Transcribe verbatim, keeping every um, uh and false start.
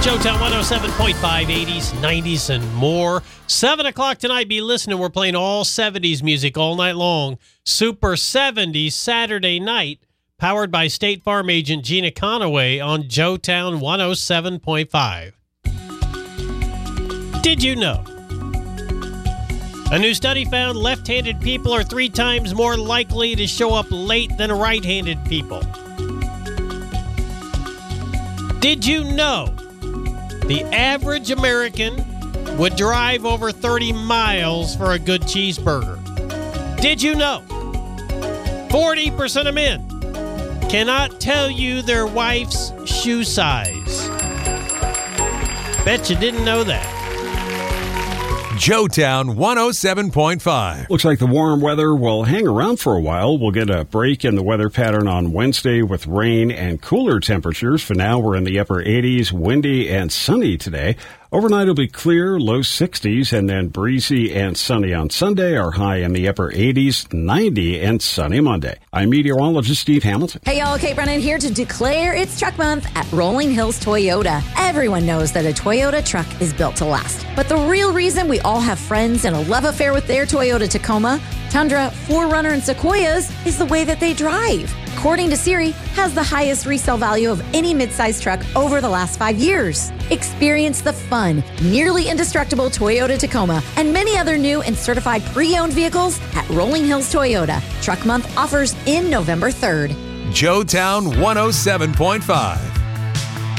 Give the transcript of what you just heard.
Joetown one oh seven point five, eighties, nineties, and more. seven o'clock tonight, be listening. We're playing all seventies music all night long. Super seventies Saturday night, powered by State Farm agent Gina Conaway on Joetown one oh seven point five. Did you know? A new study found left-handed people are three times more likely to show up late than right-handed people. Did you know? The average American would drive over thirty miles for a good cheeseburger. Did you know? forty percent of men cannot tell you their wife's shoe size. Bet you didn't know that. Joetown one oh seven point five. Looks like the warm weather will hang around for a while. We'll get a break in the weather pattern on Wednesday with rain and cooler temperatures. For now, we're in the upper eighties, windy and sunny today. Overnight it'll be clear, low sixties, and then breezy and sunny on Sunday. Our high in the upper eighties, ninety, and sunny Monday. I'm meteorologist Steve Hamilton. Hey y'all, Kate Brennan here to declare it's Truck Month at Rolling Hills Toyota. Everyone knows that a Toyota truck is built to last. But the real reason we all have friends and a love affair with their Toyota Tacoma, Tundra, four runner, and Sequoias is the way that they drive. According to Siri, has the highest resale value of any midsize truck over the last five years. Experience the fun, nearly indestructible Toyota Tacoma and many other new and certified pre-owned vehicles at Rolling Hills Toyota. Truck Month offers in November third. Joetown one oh seven point five.